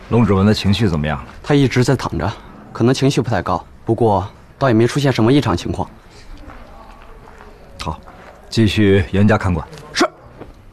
龙芷文的情绪怎么样？ 他一直在躺着，可能情绪不太高，不过倒也没出现什么异常情况。 好，继续严加看管。